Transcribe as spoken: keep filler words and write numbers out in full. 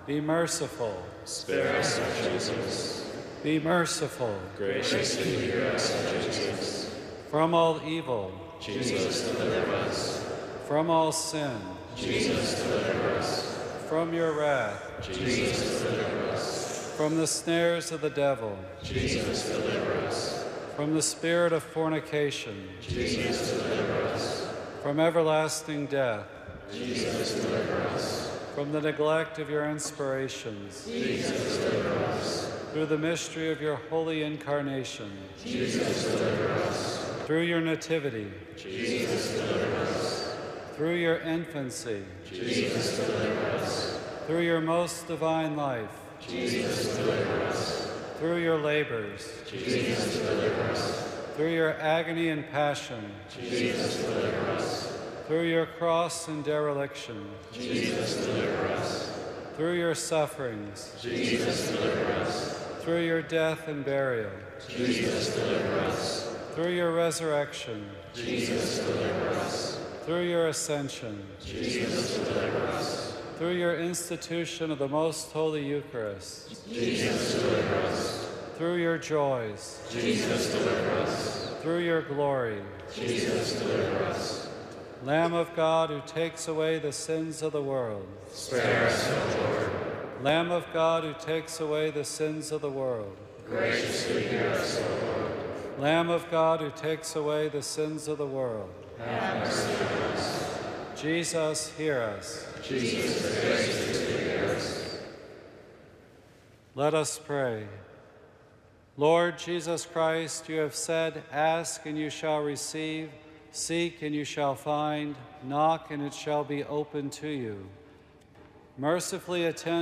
Be merciful. Spare us, O Jesus. Be merciful. Graciously hear us, O Jesus. From all evil. Jesus, deliver us. From all sin. Jesus, deliver us. From your wrath. Jesus, deliver us. From the snares of the devil. Jesus, deliver us. From the spirit of fornication. Jesus, deliver us. From everlasting death. Jesus, deliver us. From the neglect of your inspirations. Jesus, deliver us. Through the mystery of your holy incarnation. Jesus, deliver us. Through your nativity. Jesus, deliver us. Through your infancy. Jesus, deliver us. Through your most divine life. Jesus, deliver us. Through your labors. Jesus, deliver us. Through your agony and passion. Jesus, deliver us. Through your cross and dereliction. Jesus, deliver us. Through your sufferings. Jesus, deliver us. Through your death and burial. Jesus, deliver us. Through your resurrection. Jesus, deliver us. Through your ascension. Jesus, deliver us. Through your institution of the most holy Eucharist. Jesus, deliver us. Through your joys. Jesus, deliver us. Through your glory. Jesus, deliver us. Lamb of God, who takes away the sins of the world. Spare us, O Lord. Lamb of God, who takes away the sins of the world. Graciously hear us, O Lord. Lamb of God, who takes away the sins of the world. Have mercy on us. Jesus, hear us. Jesus, graciously hear us. Let us pray. Lord Jesus Christ, you have said, ask and you shall receive, seek and you shall find, knock and it shall be opened to you. Mercifully attend